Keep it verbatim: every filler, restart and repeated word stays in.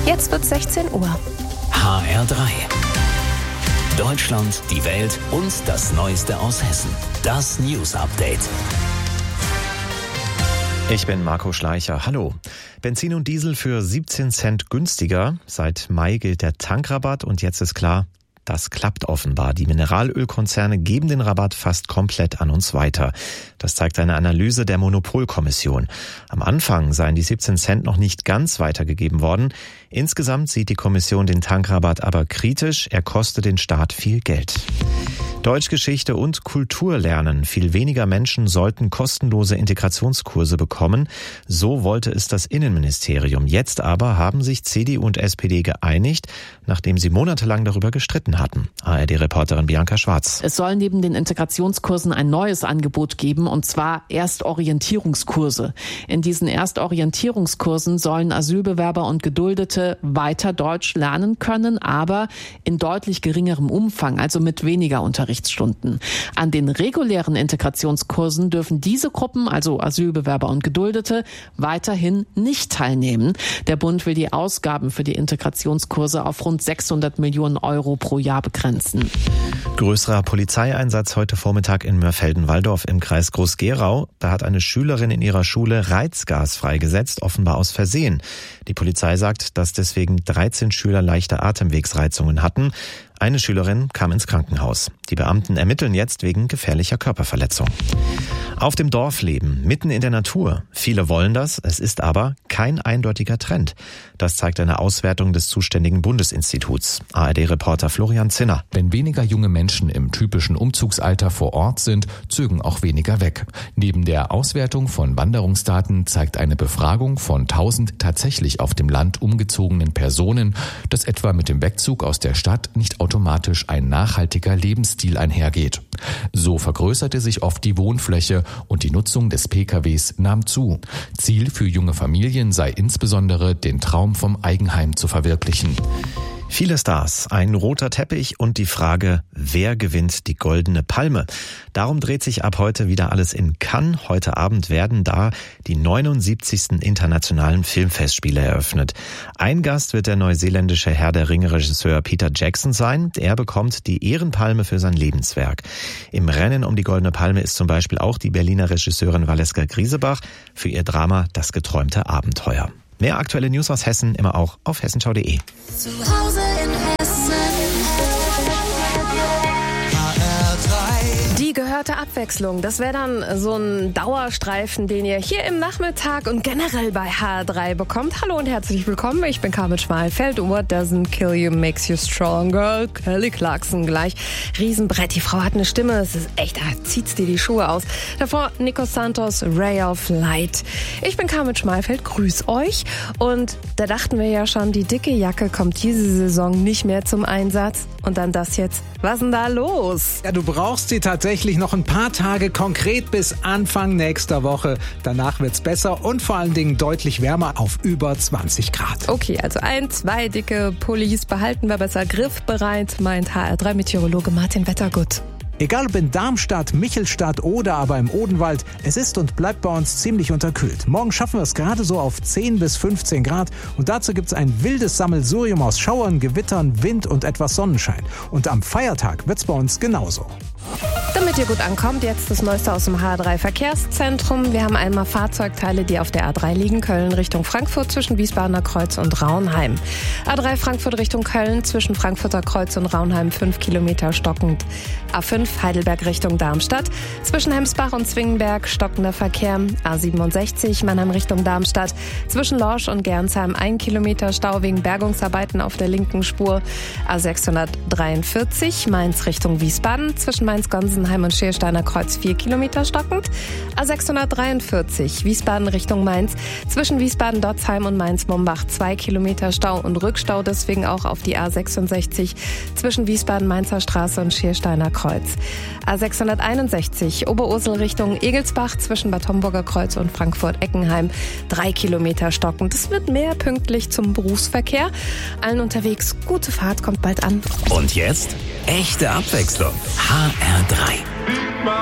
Jetzt wird sechzehn Uhr. H R drei. Deutschland, die Welt und das Neueste aus Hessen. Das News Update. Ich bin Marco Schleicher. Hallo. Benzin und Diesel für siebzehn Cent günstiger. Seit Mai gilt der Tankrabatt und jetzt ist klar, das klappt offenbar. Die Mineralölkonzerne geben den Rabatt fast komplett an uns weiter. Das zeigt eine Analyse der Monopolkommission. Am Anfang seien die siebzehn Cent noch nicht ganz weitergegeben worden. Insgesamt sieht die Kommission den Tankrabatt aber kritisch. Er kostet den Staat viel Geld. Deutschgeschichte und Kultur lernen. Viel weniger Menschen sollten kostenlose Integrationskurse bekommen. So wollte es das Innenministerium. Jetzt aber haben sich C D U und S P D geeinigt, nachdem sie monatelang darüber gestritten hatten. A R D-Reporterin Bianca Schwarz. Es soll neben den Integrationskursen ein neues Angebot geben, und zwar Erstorientierungskurse. In diesen Erstorientierungskursen sollen Asylbewerber und Geduldete weiter Deutsch lernen können, aber in deutlich geringerem Umfang, also mit weniger Unterrichtsstunden. An den regulären Integrationskursen dürfen diese Gruppen, also Asylbewerber und Geduldete, weiterhin nicht teilnehmen. Der Bund will die Ausgaben für die Integrationskurse auf rund sechshundert Millionen Euro pro Jahr begrenzen. Größerer Polizeieinsatz heute Vormittag in Mörfelden-Walldorf im Kreis Groß-Gerau. Da hat eine Schülerin in ihrer Schule Reizgas freigesetzt, offenbar aus Versehen. Die Polizei sagt, dass deswegen dreizehn Schüler leichte Atemwegsreizungen hatten. Eine Schülerin kam ins Krankenhaus. Die Beamten ermitteln jetzt wegen gefährlicher Körperverletzung. Auf dem Dorf leben, mitten in der Natur. Viele wollen das, es ist aber kein eindeutiger Trend. Das zeigt eine Auswertung des zuständigen Bundesinstituts. A R D-Reporter Florian Zinner. Wenn weniger junge Menschen im typischen Umzugsalter vor Ort sind, zögen auch weniger weg. Neben der Auswertung von Wanderungsdaten zeigt eine Befragung von tausend tatsächlich auf dem Land umgezogenen Personen, dass etwa mit dem Wegzug aus der Stadt nicht automatisch ein nachhaltiger Lebensstil einhergeht. So vergrößerte sich oft die Wohnfläche und die Nutzung des P K Ws nahm zu. Ziel für junge Familien sei insbesondere, den Traum vom Eigenheim zu verwirklichen. Viele Stars, ein roter Teppich und die Frage, wer gewinnt die Goldene Palme? Darum dreht sich ab heute wieder alles in Cannes. Heute Abend werden da die neunundsiebzigsten internationalen Filmfestspiele eröffnet. Ein Gast wird der neuseeländische Herr der Ringe-Regisseur Peter Jackson sein. Er bekommt die Ehrenpalme für sein Lebenswerk. Im Rennen um die Goldene Palme ist zum Beispiel auch die Berliner Regisseurin Valeska Griesebach für ihr Drama Das geträumte Abenteuer. Mehr aktuelle News aus Hessen immer auch auf hessenschau punkt de. Zu Hause in Hessen. Die gehörte Abwechslung, das wäre dann so ein Dauerstreifen, den ihr hier im Nachmittag und generell bei H R drei bekommt. Hallo und herzlich willkommen, ich bin Carmen Schmalfeld. What doesn't kill you makes you stronger. Kelly Clarkson gleich. Riesenbrett, die Frau hat eine Stimme, es ist echt, da zieht's dir die Schuhe aus. Davor Nico Santos, Ray of Light. Ich bin Carmen Schmalfeld, grüß euch. Und da dachten wir ja schon, die dicke Jacke kommt diese Saison nicht mehr zum Einsatz. Und dann das jetzt. Was ist denn da los? Ja, du brauchst sie tatsächlich noch ein paar Tage, konkret bis Anfang nächster Woche. Danach wird's besser und vor allen Dingen deutlich wärmer auf über zwanzig Grad. Okay, also ein, zwei dicke Pullis behalten wir besser griffbereit, meint H R drei Meteorologe Martin Wettergut. Egal ob in Darmstadt, Michelstadt oder aber im Odenwald, es ist und bleibt bei uns ziemlich unterkühlt. Morgen schaffen wir es gerade so auf zehn bis fünfzehn Grad und dazu gibt es ein wildes Sammelsurium aus Schauern, Gewittern, Wind und etwas Sonnenschein. Und am Feiertag wird es bei uns genauso. Damit ihr gut ankommt, jetzt das Neueste aus dem H R drei Verkehrszentrum. Wir haben einmal Fahrzeugteile, die auf der A drei liegen. Köln Richtung Frankfurt zwischen Wiesbadener Kreuz und Raunheim. A drei Frankfurt Richtung Köln zwischen Frankfurter Kreuz und Raunheim fünf Kilometer stockend. A fünf Heidelberg Richtung Darmstadt zwischen Hemsbach und Zwingenberg stockender Verkehr. A siebenundsechzig Mannheim Richtung Darmstadt zwischen Lorsch und Gernsheim ein Kilometer Stau wegen Bergungsarbeiten auf der linken Spur. A sechshundertdreiundvierzig Mainz Richtung Wiesbaden zwischen Mainz-Gonsenheim und Schiersteiner Kreuz vier Kilometer stockend. A sechshundertdreiundvierzig Wiesbaden Richtung Mainz zwischen Wiesbaden-Dotzheim und Mainz-Mombach zwei Kilometer Stau und Rückstau, deswegen auch auf die A sechsundsechzig zwischen Wiesbaden-Mainzer Straße und Schiersteiner Kreuz. A sechshunderteinundsechzig Oberursel Richtung Egelsbach zwischen Bad Homburger Kreuz und Frankfurt-Eckenheim drei Kilometer stockend. Es wird mehr pünktlich zum Berufsverkehr. Allen unterwegs, gute Fahrt, kommt bald an. Und jetzt echte Abwechslung. H R drei.